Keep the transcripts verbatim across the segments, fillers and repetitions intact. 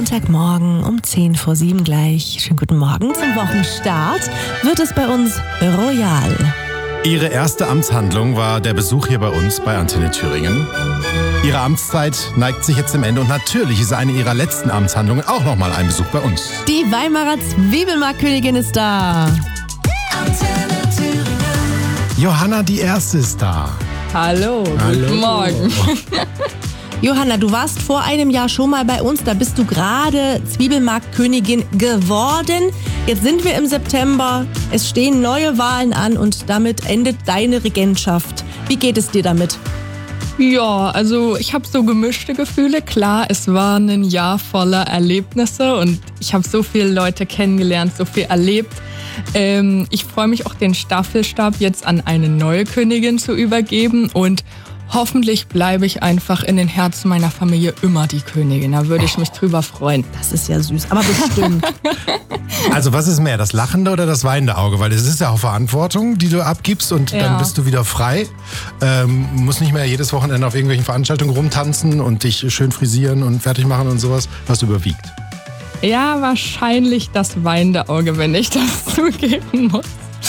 Montagmorgen um zehn vor sieben gleich. Schönen guten Morgen zum Wochenstart. Wird es bei uns royal. Ihre erste Amtshandlung war der Besuch hier bei uns bei Antenne Thüringen. Ihre Amtszeit neigt sich jetzt dem Ende und natürlich ist eine ihrer letzten Amtshandlungen auch nochmal ein Besuch bei uns. Die Weimarer Zwiebelmarktkönigin ist da. Antenne Thüringen. Johanna die Erste ist da. Hallo, Hallo. guten Morgen. Johanna, du warst vor einem Jahr schon mal bei uns. Da bist du gerade Zwiebelmarktkönigin geworden. Jetzt sind wir im September. Es stehen neue Wahlen an und damit endet deine Regentschaft. Wie geht es dir damit? Ja, also ich habe so gemischte Gefühle. Klar, es war ein Jahr voller Erlebnisse und ich habe so viele Leute kennengelernt, so viel erlebt. Ähm, ich freue mich auch, den Staffelstab jetzt an eine neue Königin zu übergeben und hoffentlich bleibe ich einfach in den Herzen meiner Familie immer die Königin. Da würde ich mich drüber freuen. Das ist ja süß, aber bestimmt. Also was ist mehr, das lachende oder das weinende Auge? Weil es ist ja auch Verantwortung, die du abgibst und Ja. dann bist du wieder frei. Ähm, musst nicht mehr jedes Wochenende auf irgendwelchen Veranstaltungen rumtanzen und dich schön frisieren und fertig machen und sowas. Was überwiegt? Ja, wahrscheinlich das weinende Auge, wenn ich das zugeben muss.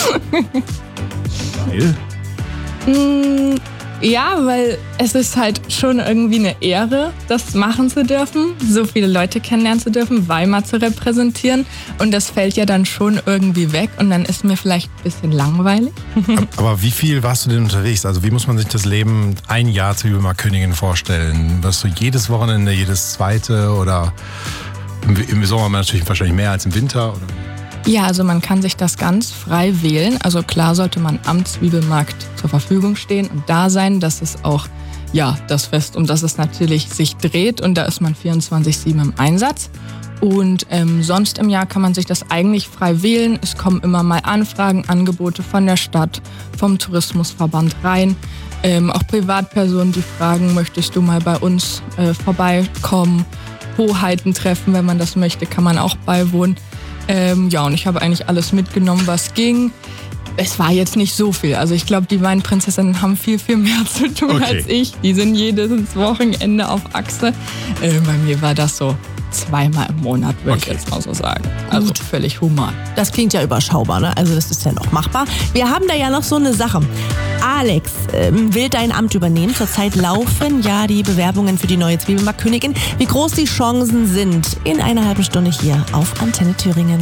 Weil? Mm, Ja, weil es ist halt schon irgendwie eine Ehre, das machen zu dürfen, so viele Leute kennenlernen zu dürfen, Weimar zu repräsentieren. Und das fällt ja dann schon irgendwie weg und dann ist mir vielleicht ein bisschen langweilig. Aber wie viel warst du denn unterwegs? Also wie muss man sich das Leben ein Jahr Zwiebelmarktkönigin vorstellen? Warst du jedes Wochenende, jedes zweite oder im, im Sommer natürlich wahrscheinlich mehr als im Winter? Oder? Ja, also man kann sich das ganz frei wählen. Also klar sollte man am Zwiebelmarkt zur Verfügung stehen und da sein. Das ist auch ja das Fest, um das es natürlich sich dreht. Und da ist man vierundzwanzig sieben im Einsatz. Und ähm, sonst im Jahr kann man sich das eigentlich frei wählen. Es kommen immer mal Anfragen, Angebote von der Stadt, vom Tourismusverband rein. Ähm, auch Privatpersonen, die fragen, möchtest du mal bei uns äh, vorbeikommen? Hoheiten treffen, wenn man das möchte, kann man auch beiwohnen. Ähm, ja, und ich habe eigentlich alles mitgenommen, was ging. Es war jetzt nicht so viel. Also ich glaube, die Weinprinzessinnen haben viel, viel mehr zu tun Okay. als ich. Die sind jedes Wochenende auf Achse. Äh, bei mir war das so zweimal im Monat, würde Okay. ich jetzt mal so sagen. Also Gut. völlig human. Das klingt ja überschaubar, ne? Also das ist ja noch machbar. Wir haben da ja noch so eine Sache. Alex ähm, will dein Amt übernehmen. Zurzeit laufen ja die Bewerbungen für die neue Zwiebelmarktkönigin. Wie groß die Chancen sind, in einer halben Stunde hier auf Antenne Thüringen.